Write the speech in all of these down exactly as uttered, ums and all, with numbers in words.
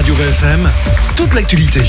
Radio V F M, toute l'actualité.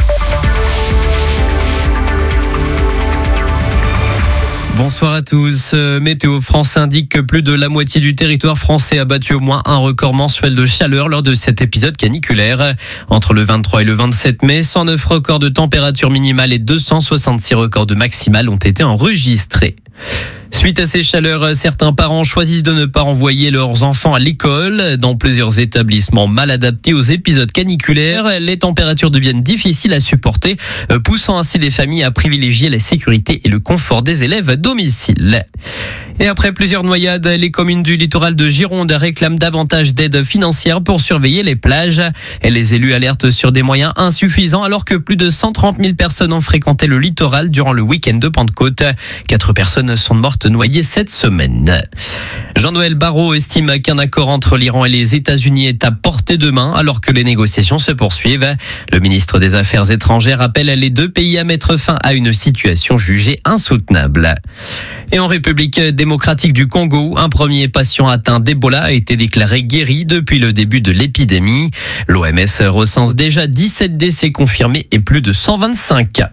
Bonsoir à tous. Météo France indique que plus de la moitié du territoire français a battu au moins un record mensuel de chaleur lors de cet épisode caniculaire. Entre le vingt-trois et le vingt-sept mai, cent neuf records de température minimale et deux cent soixante-six records de maximale ont été enregistrés. Suite à ces chaleurs, certains parents choisissent de ne pas envoyer leurs enfants à l'école. Dans plusieurs établissements mal adaptés aux épisodes caniculaires, les températures deviennent difficiles à supporter, poussant ainsi les familles à privilégier la sécurité et le confort des élèves à domicile. Et après plusieurs noyades, les communes du littoral de Gironde réclament davantage d'aide financière pour surveiller les plages. Et les élus alertent sur des moyens insuffisants alors que plus de cent trente mille personnes ont fréquenté le littoral durant le week-end de Pentecôte. Quatre personnes sont mortes noyées cette semaine. Jean-Noël Barrot estime qu'un accord entre l'Iran et les États-Unis est à portée de main alors que les négociations se poursuivent. Le ministre des Affaires étrangères appelle les deux pays à mettre fin à une situation jugée insoutenable. Et en République démocratique du Congo, un premier patient atteint d'Ebola a été déclaré guéri depuis le début de l'épidémie. L'O M S recense déjà dix-sept décès confirmés et plus de cent vingt-cinq cas.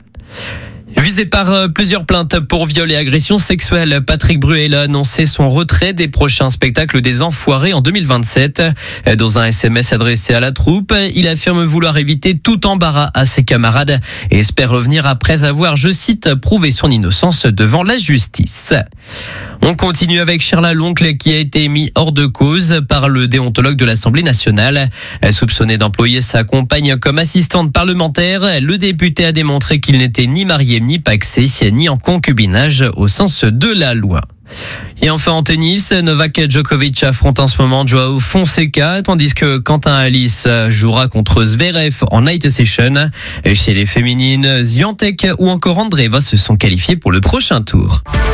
Visé par plusieurs plaintes pour viol et agression sexuelle, Patrick Bruel a annoncé son retrait des prochains spectacles des Enfoirés en deux mille vingt-sept. Dans un S M S adressé à la troupe, il affirme vouloir éviter tout embarras à ses camarades et espère revenir après avoir, je cite, prouvé son innocence devant la justice. On continue avec Charles Loncle qui a été mis hors de cause par le déontologue de l'Assemblée nationale. Soupçonné d'employer sa compagne comme assistante parlementaire, le député a démontré qu'il n'était ni marié ni pacsé, ni en concubinage au sens de la loi. Et enfin en tennis, Novak Djokovic affronte en ce moment Joao Fonseca, tandis que Quentin Alice jouera contre Zverev en night session. Et chez les féminines, Swiatek ou encore Andreeva se sont qualifiés pour le prochain tour.